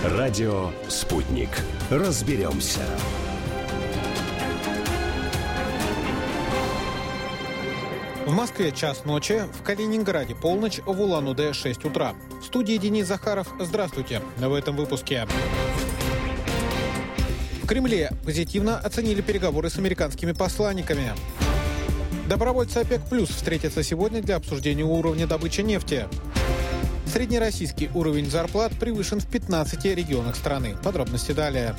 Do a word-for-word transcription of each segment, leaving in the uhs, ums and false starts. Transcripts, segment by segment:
Радио «Спутник». Разберемся. В Москве час ночи, в Калининграде полночь, в Улан-Удэ шесть утра. В студии Денис Захаров. Здравствуйте. В этом выпуске. В Кремле позитивно оценили переговоры с американскими посланниками. Добровольцы ОПЕК+ встретятся сегодня для обсуждения уровня добычи нефти. Среднероссийский уровень зарплат превышен в пятнадцати регионах страны. Подробности далее.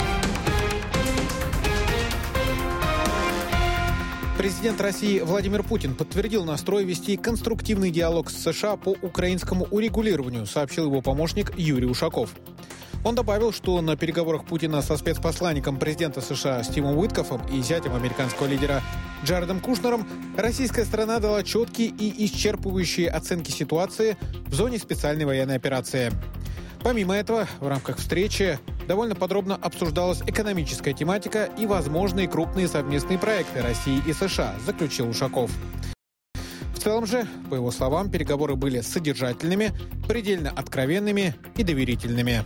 Президент России Владимир Путин подтвердил настрой вести конструктивный диалог с США по украинскому урегулированию, сообщил его помощник Юрий Ушаков. Он добавил, что на переговорах Путина со спецпосланником президента США Стивом Уиткофом и зятем американского лидера Джаредом Кушнером российская сторона дала четкие и исчерпывающие оценки ситуации в зоне специальной военной операции. Помимо этого, в рамках встречи довольно подробно обсуждалась экономическая тематика и возможные крупные совместные проекты России и США, заключил Ушаков. В целом же, по его словам, переговоры были содержательными, предельно откровенными и доверительными.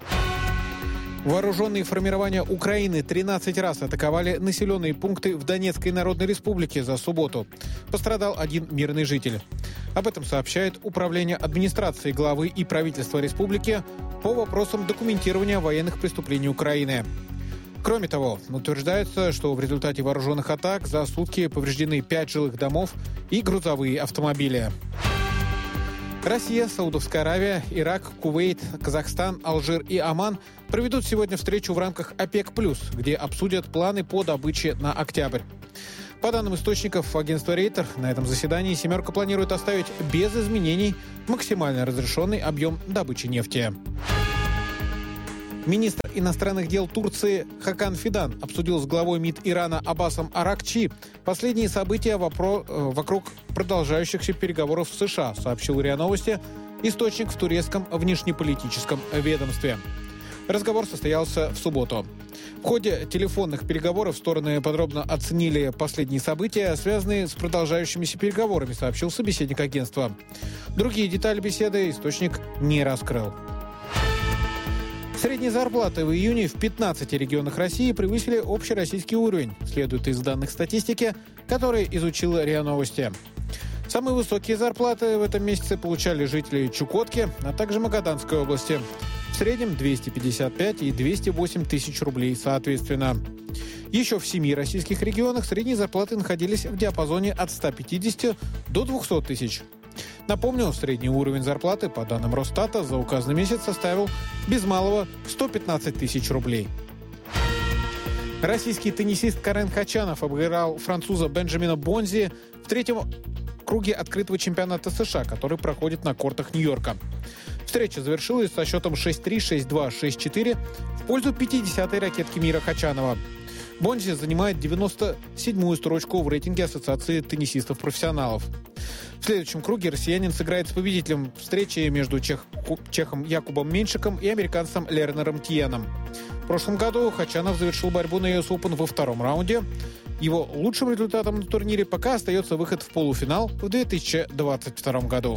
Вооруженные формирования Украины тринадцать раз атаковали населенные пункты в Донецкой Народной Республике за субботу. Пострадал один мирный житель. Об этом сообщает Управление администрации главы и правительства республики по вопросам документирования военных преступлений Украины. Кроме того, утверждается, что в результате вооруженных атак за сутки повреждены пять жилых домов и грузовые автомобили. Россия, Саудовская Аравия, Ирак, Кувейт, Казахстан, Алжир и Оман проведут сегодня встречу в рамках ОПЕК+, где обсудят планы по добыче на октябрь. По данным источников агентства Рейтер, на этом заседании «семерка» планирует оставить без изменений максимально разрешенный объем добычи нефти. Министр иностранных дел Турции Хакан Фидан обсудил с главой МИД Ирана Аббасом Аракчи последние события вопро- вокруг продолжающихся переговоров с США, сообщил РИА Новости источник в турецком внешнеполитическом ведомстве. Разговор состоялся в субботу. В ходе телефонных переговоров стороны подробно оценили последние события, связанные с продолжающимися переговорами, сообщил собеседник агентства. Другие детали беседы источник не раскрыл. Средние зарплаты в июне в пятнадцати регионах России превысили общероссийский уровень, следует из данных статистики, которые изучила РИА Новости. Самые высокие зарплаты в этом месяце получали жители Чукотки, а также Магаданской области. В среднем двести пятьдесят пять и двести восемь тысяч рублей соответственно. Еще в семи российских регионах средние зарплаты находились в диапазоне от ста пятидесяти до двухсот тысяч. Напомню, средний уровень зарплаты, по данным Росстата, за указанный месяц составил без малого сто пятнадцать тысяч рублей. Российский теннисист Карен Хачанов обыграл француза Бенджамина Бонзи в третьем круге открытого чемпионата США, который проходит на кортах Нью-Йорка. Встреча завершилась со счетом шесть три, шесть два, шесть четыре в пользу пятидесятой ракетки мира Хачанова. Бонзи занимает девяносто седьмую строчку в рейтинге Ассоциации теннисистов-профессионалов. В следующем круге россиянин сыграет с победителем встречи между чех... чехом Якубом Меньшиком и американцем Лернером Тьеном. В прошлом году Хачанов завершил борьбу на ю эс Open во втором раунде. Его лучшим результатом на турнире пока остается выход в полуфинал в две тысячи двадцать втором году.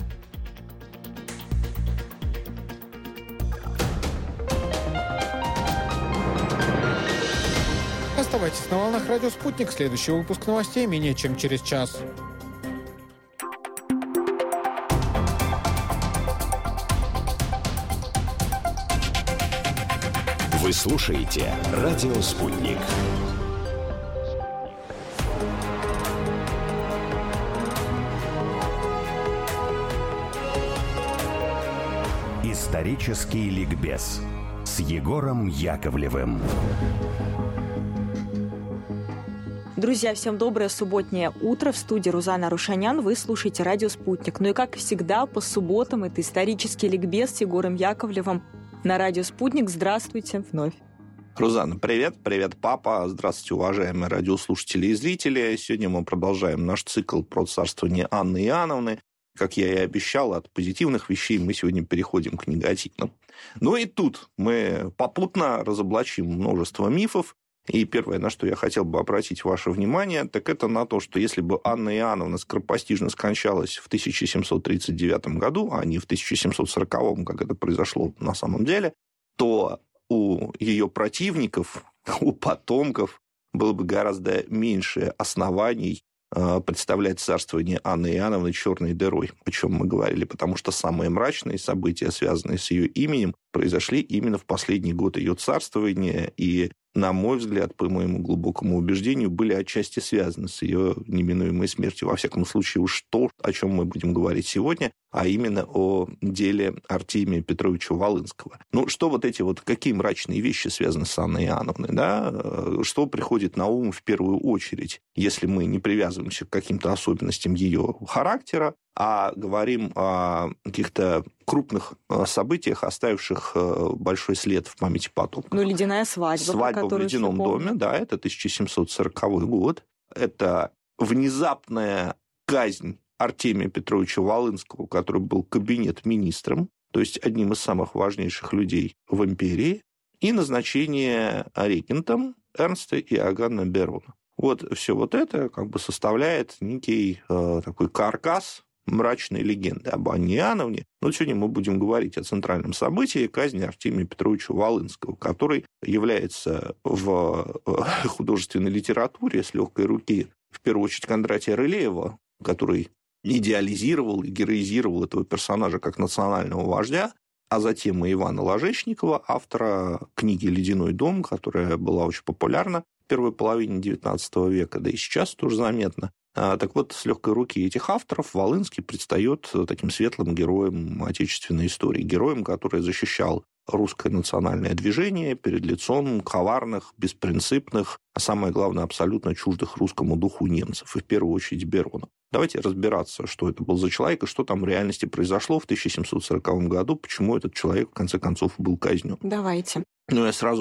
Оставайтесь на волнах радио «Спутник». Следующий выпуск новостей менее чем через час. Вы слушаете «Радио Спутник». Исторический ликбез с Егором Яковлевым. Друзья, всем доброе субботнее утро. В студии Рузана Рушанян. Вы слушаете радио «Спутник». Ну и как всегда, по субботам это исторический ликбез с Егором Яковлевым на радио «Спутник». Здравствуйте вновь. Рузана, привет. Привет, папа. Здравствуйте, уважаемые радиослушатели и зрители. Сегодня мы продолжаем наш цикл про царствование Анны Иоанновны. Как я и обещал, от позитивных вещей мы сегодня переходим к негативным. Ну и тут мы попутно разоблачим множество мифов. И первое, на что я хотел бы обратить ваше внимание, так это на то, что если бы Анна Иоанновна скоропостижно скончалась в тысяча семьсот тридцать девятом году, а не в тысяча семьсот сороковом, как это произошло на самом деле, то у ее противников, у потомков было бы гораздо меньше оснований представлять царствование Анны Иоанновны черной дырой, о чем мы говорили, потому что самые мрачные события, связанные с ее именем, произошли именно в последний год ее царствования, и, на мой взгляд, по моему глубокому убеждению, были отчасти связаны с ее неминуемой смертью. Во всяком случае, уж то, о чем мы будем говорить сегодня, а именно о деле Артемия Петровича Волынского. Ну, что вот эти вот, какие мрачные вещи связаны с Анной Иоанновной, да? Что приходит на ум в первую очередь, если мы не привязываемся к каким-то особенностям ее характера, а говорим о каких-то крупных событиях, оставивших большой след в памяти потомков. Ну, ледяная свадьба. Свадьба в ледяном доме, да, это тысяча семьсот сороковой год. Это внезапная казнь Артемия Петровича Волынского, который был кабинет-министром, то есть одним из самых важнейших людей в империи, и назначение регентом Эрнста Иоганна Берона. Вот все вот это как бы составляет некий э, такой каркас мрачной легенды об Анне Иоанновне. Но сегодня мы будем говорить о центральном событии казни Артемия Петровича Волынского, который является в художественной литературе с легкой руки, в первую очередь, Кондратия Рылеева, который идеализировал и героизировал этого персонажа как национального вождя, а затем и Ивана Ложечникова, автора книги «Ледяной дом», которая была очень популярна в первой половине девятнадцатого века, да и сейчас тоже заметно. Так вот, с легкой руки этих авторов Волынский предстает таким светлым героем отечественной истории, героем, который защищал русское национальное движение перед лицом коварных, беспринципных, а самое главное, абсолютно чуждых русскому духу немцев, и в первую очередь Берона. Давайте разбираться, что это был за человек и что там в реальности произошло в тысяча семьсот сороковом году, почему этот человек, в конце концов, был казнен. Давайте. Ну, я сразу